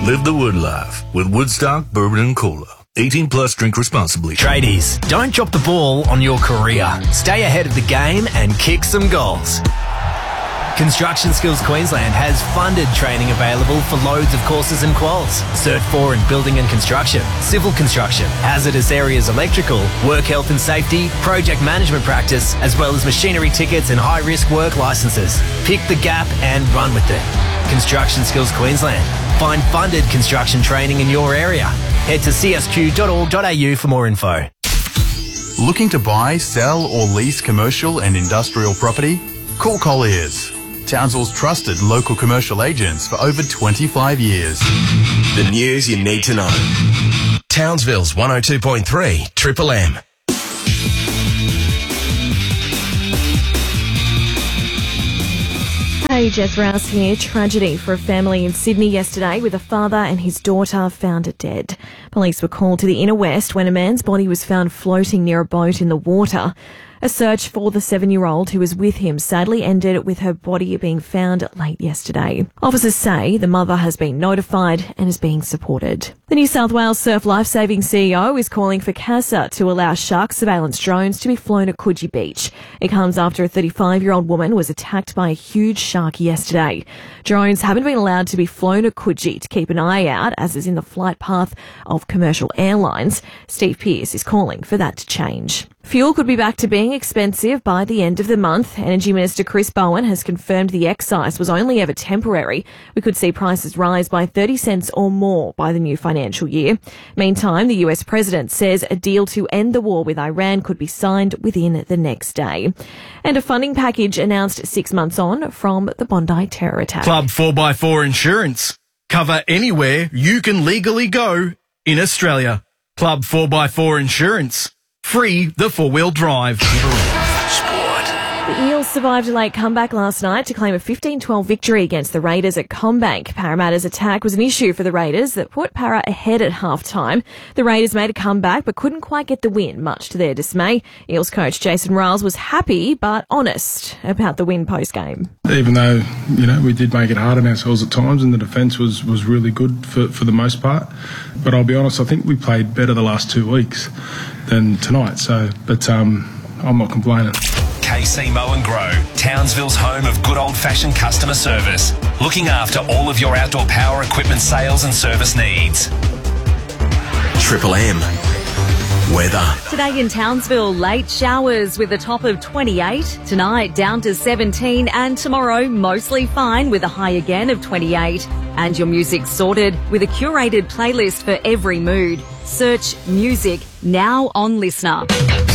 Live the Wood life with Woodstock Bourbon and Cola. 18 plus, drink responsibly. Tradies, don't drop the ball on your career. Stay ahead of the game and kick some goals. Construction Skills Queensland has funded training available for loads of courses and quals. Cert 4 in building and construction, civil construction, hazardous areas electrical, work health and safety, project management practice, as well as machinery tickets and high-risk work licenses. Pick the gap and run with it. Construction Skills Queensland. Find funded construction training in your area. Head to csq.org.au for more info. Looking to buy, sell or lease commercial and industrial property? Call Colliers, Townsville's trusted local commercial agents for over 25 years. The news you need to know. Townsville's 102.3 Triple M. Hey, Jess Rouse here. Tragedy for a family in Sydney yesterday with a father and his daughter found dead. Police were called to the inner west when a man's body was found floating near a boat in the water. A search for the 7-year-old who was with him sadly ended with her body being found late yesterday. Officers say the mother has been notified and is being supported. The New South Wales Surf Lifesaving CEO is calling for CASA to allow shark surveillance drones to be flown at Coogee Beach. It comes after a 35-year-old woman was attacked by a huge shark yesterday. Drones haven't been allowed to be flown at Coogee to keep an eye out, as is in the flight path of commercial airlines. Steve Pearce is calling for that to change. Fuel could be back to being expensive by the end of the month. Energy Minister Chris Bowen has confirmed the excise was only ever temporary. We could see prices rise by 30 cents or more by the new financial year. Meantime, the US President says a deal to end the war with Iran could be signed within the next day. And a funding package announced 6 months on from the Bondi terror attack. Club 4x4 Insurance. Cover anywhere you can legally go in Australia. Club 4x4 Insurance. Free the 4-wheel drive. The Eels survived a late comeback last night to claim a 15-12 victory against the Raiders at CommBank. Parramatta's attack was an issue for the Raiders that put Parra ahead at half-time. The Raiders made a comeback but couldn't quite get the win, much to their dismay. Eels coach Jason Riles was happy but honest about the win post-game. Even though, we did make it hard on ourselves at times and the defence was really good for the most part. But I'll be honest, I think we played better the last 2 weeks than tonight. I'm not complaining. KC Mow and Grow, Townsville's home of good old-fashioned customer service, looking after all of your outdoor power equipment sales and service needs. Triple M. Weather. Today in Townsville, late showers with a top of 28. Tonight down to 17 and tomorrow mostly fine with a high again of 28. And your music sorted with a curated playlist for every mood. Search music now on Listener.